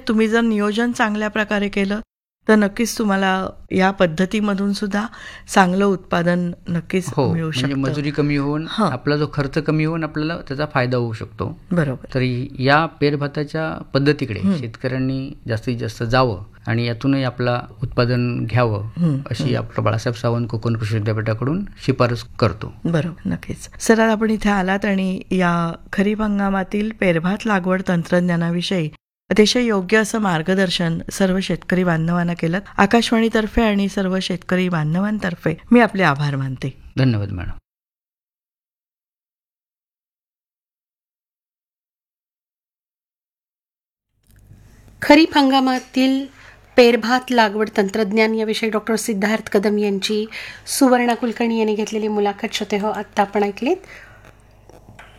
तुम्ही जर नियोजन चांगल्या प्रकारे केलं तर नक्कीच तुम्हाला या पद्धतीमधून सुद्धा चांगलं उत्पादन नक्कीच हो, मिळू म्हणजे शकतं. मजुरी कमी होऊन हां. आपला जो खर्च कमी होऊन आपल्याला त्याचा फायदा होऊ शकतो. बरोबर. तर या पेरभाताच्या पद्धतीकडे शेतकऱ्यांनी जास्तीत जास्त जावं आणि यातूनही आपला उत्पादन घ्यावं अशी आपलं बाळासाहेब सावंत कोकण कृषी विद्यापीठाकडून शिफारस करतो. बरोबर, नक्कीच. सर, आज आपण इथे आलात आणि या खरीप हंगामातील पेरभात लागवड तंत्रज्ञानाविषयी अतिशय योग्य असं मार्गदर्शन सर्व शेतकरी बांधवांना केलं. आकाशवाणीतर्फे आणि सर्व शेतकरी बांधवांतर्फे मी आपले आभार मानते. धन्यवाद मॅडम. खरीप हंगामातील पेरभात लागवड तंत्रज्ञान याविषयी डॉक्टर सिद्धार्थ कदम यांची सुवर्णा कुलकर्णी यांनी घेतलेली मुलाखत श्रोते हो आत्ता आपण ऐकलीत.